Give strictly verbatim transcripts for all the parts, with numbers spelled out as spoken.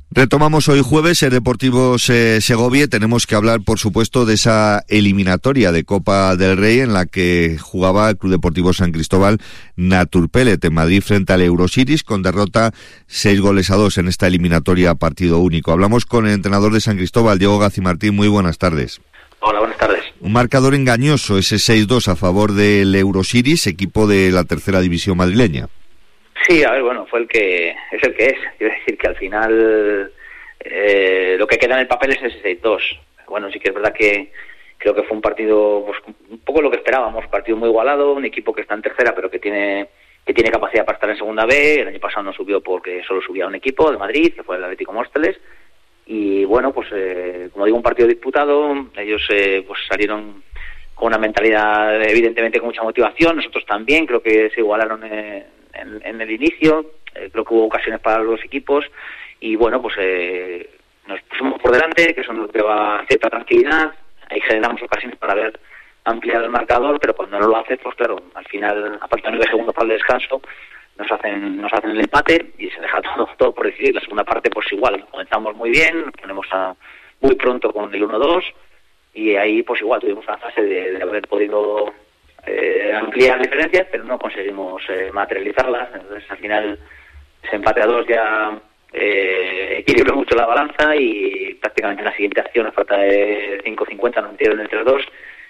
Retomamos hoy jueves el Deportivo Segovia. Tenemos que hablar, por supuesto, de esa eliminatoria de Copa del Rey en la que jugaba el Club Deportivo San Cristóbal Naturpellet en Madrid frente al Eurocities, con derrota seis goles a dos en esta eliminatoria partido único. Hablamos con el entrenador de San Cristóbal, Diego Gacimartín. Muy buenas tardes. Hola, buenas tardes. Un marcador engañoso, ese seis dos a favor del Eurocities, equipo de la tercera división madrileña. Sí, a ver, bueno, fue el que es el que es. Quiero decir que al final eh, lo que queda en el papel es ese seis dos. Bueno, sí que es verdad que creo que fue un partido, pues, un poco lo que esperábamos, un partido muy igualado, un equipo que está en tercera pero que tiene que tiene capacidad para estar en segunda B. El año pasado no subió porque solo subía un equipo de Madrid, que fue el Atlético Móstoles. Y bueno, pues eh, como digo, un partido disputado. Ellos eh, pues salieron con una mentalidad evidentemente con mucha motivación, nosotros también, creo que se igualaron eh, en, en el inicio, eh, creo que hubo ocasiones para los equipos y bueno, pues eh, nos pusimos por delante, que eso nos lleva cierta tranquilidad, ahí generamos ocasiones para haber ampliado el marcador, pero cuando no lo haces, pues claro, al final, a partir de nueve segundos para el descanso, nos hacen nos hacen el empate y se deja todo, todo por decidir. La segunda parte pues igual, comenzamos muy bien, nos ponemos a, muy pronto con el uno dos, y ahí pues igual tuvimos la fase de, de haber podido eh, ampliar diferencias, pero no conseguimos eh, materializarlas. Entonces al final ese empate a dos ya eh, equilibró mucho la balanza y prácticamente en la siguiente acción, a falta de cinco cincuenta, nos metieron el tres dos.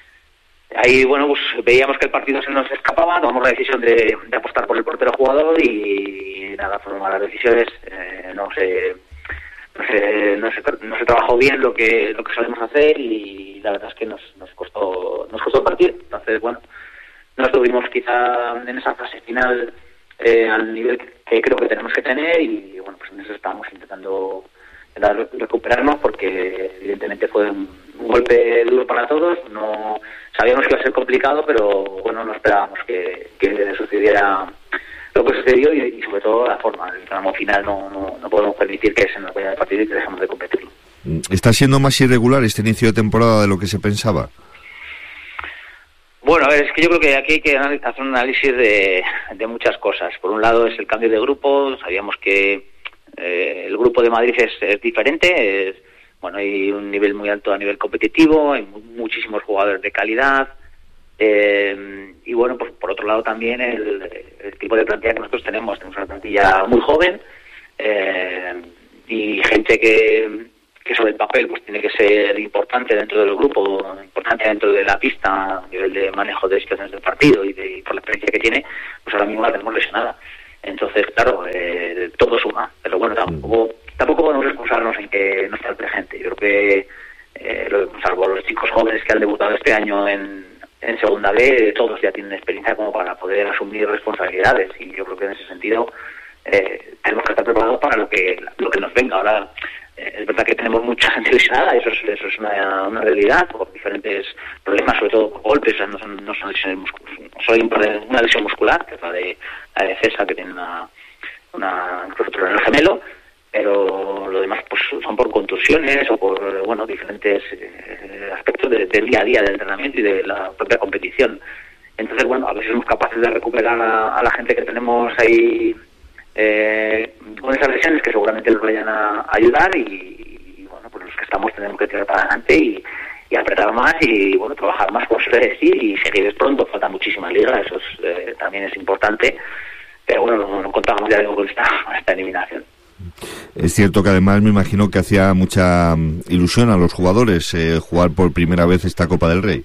Ahí bueno, pues veíamos que el partido se nos escapaba, tomamos la decisión de, de apostar por el portero jugador y nada, fueron malas decisiones, eh, no sé No se, no, se, no se trabajó bien lo que lo que solemos hacer y la verdad es que nos, nos costó nos costó partir. Entonces, bueno, no estuvimos quizá en esa fase final eh, al nivel que creo que tenemos que tener y bueno, pues en eso estamos intentando recuperarnos porque evidentemente fue un, un golpe duro para todos. No sabíamos que iba a ser complicado, pero bueno, no esperábamos que, que sucediera lo que sucedió y, y sobre todo la forma. El tramo final no, no, no podemos permitir que se nos vaya el partido y que dejemos de competirlo. ¿Está siendo más irregular este inicio de temporada de lo que se pensaba? Bueno, a ver, es que yo creo que aquí hay que hacer un análisis de, de muchas cosas. Por un lado es el cambio de grupo. Sabíamos que eh, el grupo de Madrid es, es diferente. Es, bueno, hay un nivel muy alto a nivel competitivo, hay muchísimos jugadores de calidad. Eh, y bueno, pues por otro lado también el, el tipo de plantilla que nosotros tenemos. Tenemos una plantilla muy joven eh, y gente que, que sobre el papel pues tiene que ser importante dentro del grupo, importante dentro de la pista a nivel de manejo de situaciones del partido y, de, y por la experiencia que tiene, pues ahora mismo la tenemos lesionada. Entonces, claro, eh, todo suma, pero bueno, tampoco tampoco podemos excusarnos en que no está el presente. Yo creo que, eh, lo, salvo los chicos jóvenes que han debutado este año en En segunda B, todos ya tienen experiencia como para poder asumir responsabilidades y yo creo que en ese sentido eh, tenemos que estar preparados para lo que lo que nos venga. Ahora eh, es verdad que tenemos mucha gente lesionada, eso es, eso es una, una realidad por diferentes problemas, sobre todo por golpes, no son, no son lesiones musculares, solo hay una lesión muscular, que es la de la de César, que tiene una, una incluso otro en el gemelo, pero lo demás pues son por contusiones o por bueno diferentes eh, aspectos de, del día a día del entrenamiento y de la propia competición. Entonces bueno, a ver si somos capaces de recuperar a, a la gente que tenemos ahí eh, con esas lesiones que seguramente nos vayan a, a ayudar y, y bueno, pues los que estamos tenemos que tirar para adelante y, y apretar más y bueno, trabajar más, por suele decir, y seguir pronto. Falta muchísima liga, eso es, eh, también es importante, pero bueno, no, no contamos ya con esta, esta eliminación. Es cierto que además me imagino que hacía mucha ilusión a los jugadores eh, jugar por primera vez esta Copa del Rey.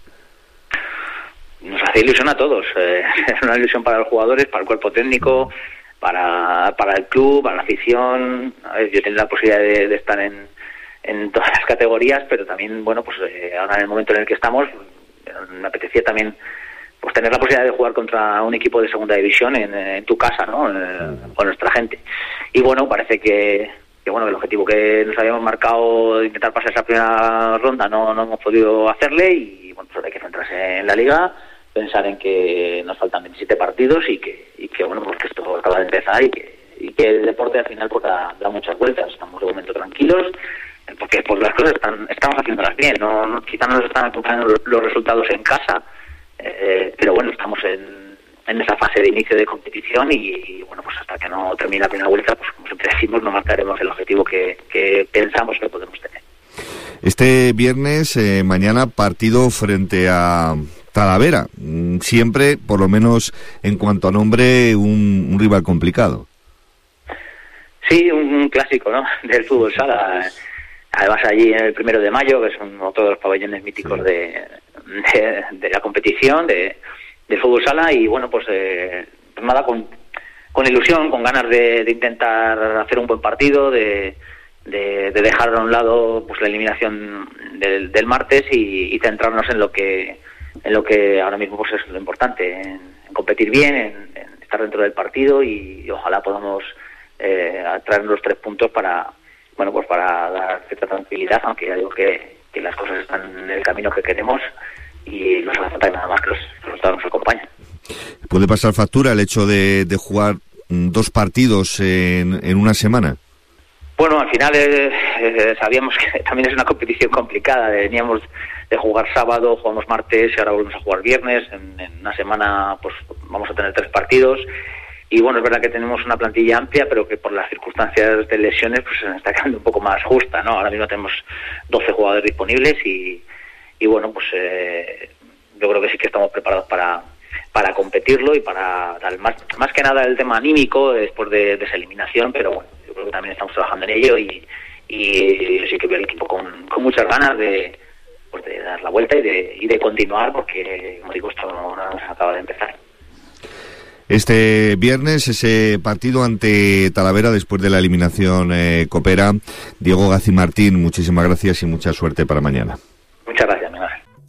Nos hace ilusión a todos, eh, es una ilusión para los jugadores, para el cuerpo técnico, para para el club, para la afición. A ver, yo tengo la posibilidad de, de estar en, en todas las categorías, pero también, bueno, pues eh, ahora en el momento en el que estamos, me apetecía también pues tener la posibilidad de jugar contra un equipo de segunda división en, en tu casa, ¿no? Eh, con nuestra gente. Y bueno, parece que, que bueno, el objetivo que nos habíamos marcado de intentar pasar esa primera ronda no, no hemos podido hacerle y bueno, pues hay que centrarse en la liga, pensar en que nos faltan veintisiete partidos y que, y que bueno, pues que esto acaba de empezar y que, y que el deporte al final pues da, da muchas vueltas. Estamos de momento tranquilos porque pues las cosas están, estamos haciéndolas bien, no, no quizá no nos están acompañando los resultados en casa. Eh, pero bueno, estamos en, en esa fase de inicio de competición y, y bueno, pues hasta que no termine la primera vuelta, pues como siempre decimos, no marcaremos el objetivo que, que pensamos que podemos tener. Este viernes, eh, mañana, partido frente a Talavera. Siempre, por lo menos en cuanto a nombre, un, un rival complicado. Sí, un, un clásico, ¿no?, del fútbol sala. Además allí en el primero de mayo, que es uno de los pabellones míticos sí. de, de, de la competición, de, de fútbol sala, y bueno, pues, eh, pues nada, con, con ilusión, con ganas de, de intentar hacer un buen partido, de, de, de dejar a un lado pues la eliminación del, del martes y, y centrarnos en lo que en lo que ahora mismo pues es lo importante, en, en competir bien, en, en estar dentro del partido y, y ojalá podamos eh, traer los tres puntos para bueno pues para dar cierta tranquilidad, aunque ya digo que, que las cosas están en el camino que queremos y no hace falta nada más que los resultados nos acompañen. ¿Puede pasar factura el hecho de, de jugar dos partidos en, en una semana? Bueno, al final eh, eh, sabíamos que también es una competición complicada. Veníamos de jugar sábado, jugamos martes y ahora volvemos a jugar viernes. En, en una semana pues vamos a tener tres partidos. Y bueno, es verdad que tenemos una plantilla amplia, pero que por las circunstancias de lesiones pues se nos está quedando un poco más justa, ¿no? Ahora mismo tenemos doce jugadores disponibles y, y bueno, pues eh, yo creo que sí que estamos preparados para para competirlo y para dar más, más que nada el tema anímico después de, de esa eliminación, pero bueno, yo creo que también estamos trabajando en ello y, y yo sí que veo el equipo con, con muchas ganas de, pues de dar la vuelta y de, y de continuar, porque como digo, esto no, no nos acaba de empezar. Este viernes ese partido ante Talavera después de la eliminación eh, copera. Diego Gacimartín, muchísimas gracias y mucha suerte para mañana. Muchas gracias, Miguel.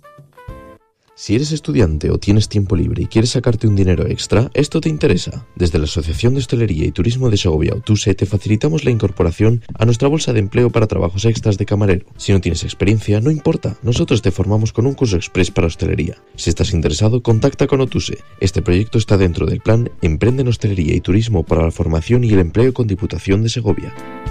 Si eres estudiante o tienes tiempo libre y quieres sacarte un dinero extra, esto te interesa. Desde la Asociación de Hostelería y Turismo de Segovia, Otuse, te facilitamos la incorporación a nuestra bolsa de empleo para trabajos extras de camarero. Si no tienes experiencia, no importa, nosotros te formamos con un curso express para hostelería. Si estás interesado, contacta con Otuse. Este proyecto está dentro del plan Emprende en Hostelería y Turismo para la formación y el empleo con Diputación de Segovia.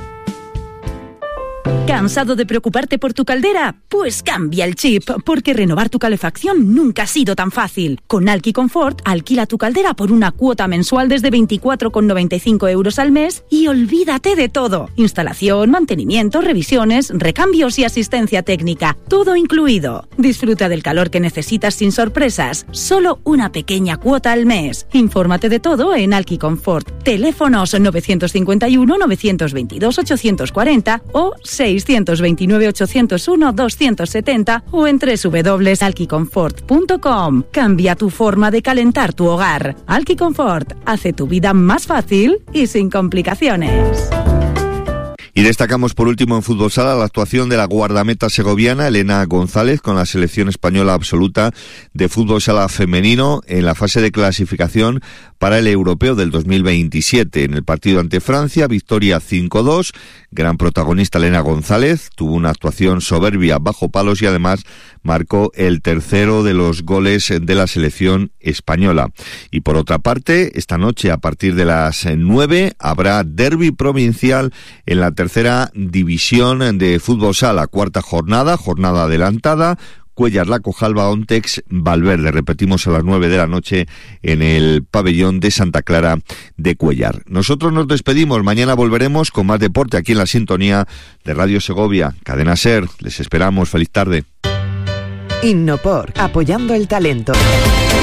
¿Cansado de preocuparte por tu caldera? Pues cambia el chip, porque renovar tu calefacción nunca ha sido tan fácil. Con Alki Confort, alquila tu caldera por una cuota mensual desde veinticuatro con noventa y cinco euros al mes y olvídate de todo. Instalación, mantenimiento, revisiones, recambios y asistencia técnica. Todo incluido. Disfruta del calor que necesitas sin sorpresas. Solo una pequeña cuota al mes. Infórmate de todo en Alki Confort. Teléfonos novecientos cincuenta y uno, novecientos veintidós, ochocientos cuarenta o seiscientos veintinueve, ochocientos uno, doscientos setenta o en doble u doble u doble u punto alki confort punto com. Cambia tu forma de calentar tu hogar. Alki Confort hace tu vida más fácil y sin complicaciones. Y destacamos por último en fútbol sala la actuación de la guardameta segoviana Elena González con la selección española absoluta de fútbol sala femenino en la fase de clasificación para el europeo del dos mil veintisiete. En el partido ante Francia, victoria cinco dos, gran protagonista Elena González, tuvo una actuación soberbia bajo palos y además marcó el tercero de los goles de la selección española. Y por otra parte, esta noche a partir de las nueve habrá derbi provincial en la tercera división de fútbol sala, cuarta jornada, jornada adelantada. Cuéllar, La Cojalba, Ontex, Valverde. Repetimos a las nueve de la noche en el pabellón de Santa Clara de Cuéllar. Nosotros nos despedimos. Mañana volveremos con más deporte aquí en la sintonía de Radio Segovia. Cadena SER. Les esperamos. Feliz tarde. Innopor, apoyando el talento.